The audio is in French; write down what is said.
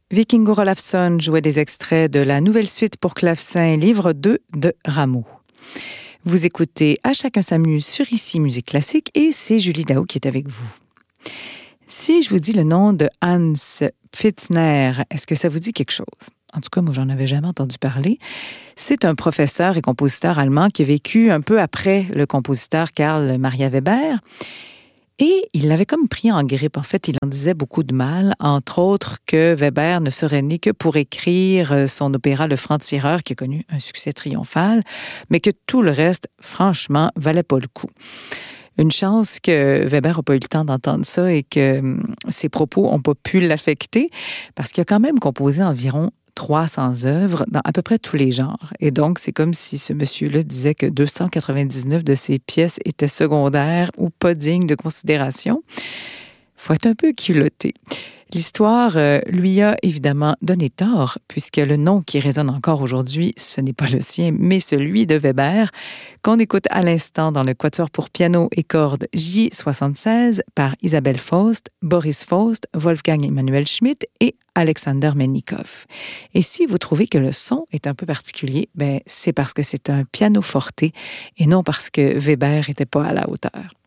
Víkingur Ólafsson jouait des extraits de la nouvelle suite pour clavecin, livre 2 de Rameau. Vous écoutez À chacun s'amuse sur Ici Musique Classique et c'est Julie Daou qui est avec vous. Si je vous dis le nom de Hans Pfitzner, est-ce que ça vous dit quelque chose? En tout cas, moi, j'en avais jamais entendu parler. C'est un professeur et compositeur allemand qui a vécu un peu après le compositeur Karl Maria Weber. Et il l'avait comme pris en grippe. En fait, il en disait beaucoup de mal, entre autres que Weber ne serait né que pour écrire son opéra Le Franc-Tireur, qui a connu un succès triomphal, mais que tout le reste, franchement, valait pas le coup. Une chance que Weber n'a pas eu le temps d'entendre ça et que ses propos n'ont pas pu l'affecter, parce qu'il a quand même composé environ 300 œuvres dans à peu près tous les genres. Et donc, c'est comme si ce monsieur-là disait que 299 de ses pièces étaient secondaires ou pas dignes de considération. Il faut être un peu culotté. L'histoire lui a évidemment donné tort, puisque le nom qui résonne encore aujourd'hui, ce n'est pas le sien, mais celui de Weber, qu'on écoute à l'instant dans le quatuor pour piano et cordes J76 par Isabelle Faust, Boris Faust, Wolfgang Emanuel Schmidt et Alexander Melnikov. Et si vous trouvez que le son est un peu particulier, c'est parce que c'est un piano forte et non parce que Weber n'était pas à la hauteur.